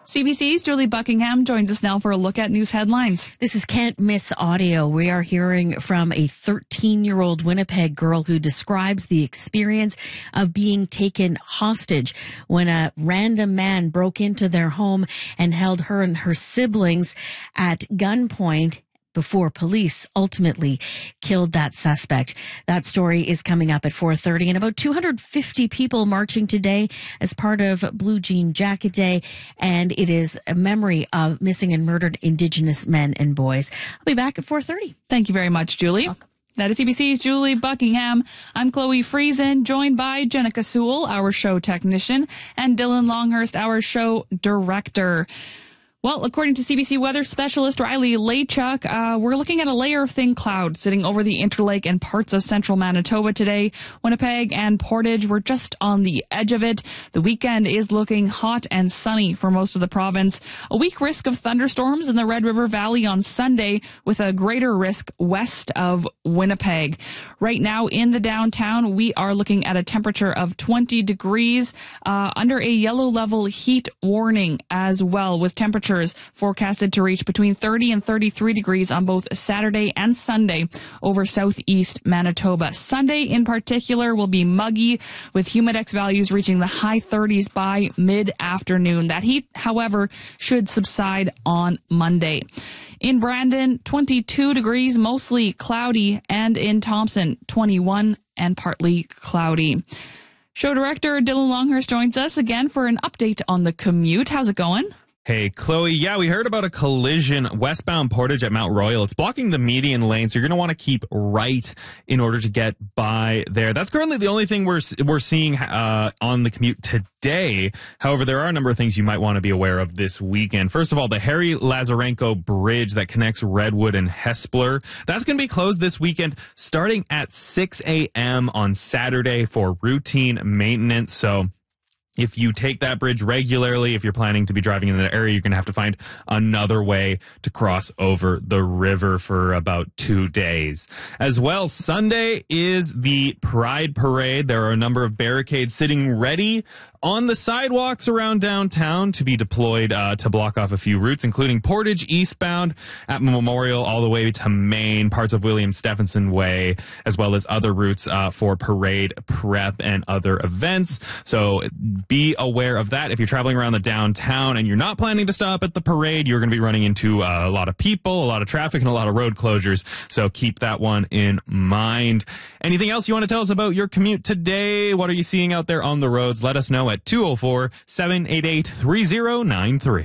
CBC's Julie Buckingham joins us now for a look at news headlines. This is Can't Miss Audio. We are hearing from a 13-year-old Winnipeg girl who describes the experience of being taken hostage when a random man broke into their home and held her and her siblings at gunpoint before police ultimately killed that suspect. That story is coming up at 4:30, and about 250 people marching today as part of Blue Jean Jacket Day, and it is a memory of missing and murdered Indigenous men and boys. I'll be back at 4:30. Thank you very much, Julie. Welcome. That is CBC's Julie Buckingham. I'm Chloe Friesen, joined by Jenica Sewell, our show technician, and Dylan Longhurst, our show director. Well, according to CBC weather specialist Riley Laychuk, we're looking at a layer of thin cloud sitting over the Interlake and parts of central Manitoba today. Winnipeg and Portage were just on the edge of it. The weekend is looking hot and sunny for most of the province. A weak risk of thunderstorms in the Red River Valley on Sunday, with a greater risk west of Winnipeg. Right now in the downtown, we are looking at a temperature of 20 degrees under a yellow level heat warning as well, with temperatures forecasted to reach between 30 and 33 degrees on both Saturday and Sunday over southeast Manitoba. Sunday in particular will be muggy, with humidex values reaching the high 30s by mid-afternoon. That heat, however, should subside on Monday. In Brandon, 22 degrees, mostly cloudy, and in Thompson, 21 and partly cloudy. Show director Dylan Longhurst joins us again for an update on the commute. How's it going? Hey, Chloe. Yeah, we heard about a collision westbound Portage at Mount Royal. It's blocking the median lane, so you're going to want to keep right in order to get by there. That's currently the only thing we're seeing on the commute today. However, there are a number of things you might want to be aware of this weekend. First of all, the Harry Lazarenko Bridge that connects Redwood and Hespeler, that's going to be closed this weekend starting at 6 a.m. on Saturday for routine maintenance. So if you take that bridge regularly, if you're planning to be driving in that area, you're going to have to find another way to cross over the river for about 2 days. As well, Sunday is the Pride Parade. There are a number of barricades sitting ready on the sidewalks around downtown to be deployed to block off a few routes, including Portage eastbound at Memorial all the way to Main, parts of William Stephenson Way, as well as other routes for parade prep and other events. So be aware of that. If you're traveling around the downtown and you're not planning to stop at the parade, you're going to be running into a lot of people, a lot of traffic, and a lot of road closures. So keep that one in mind. Anything else you want to tell us about your commute today? What are you seeing out there on the roads? Let us know at 204-788-3093.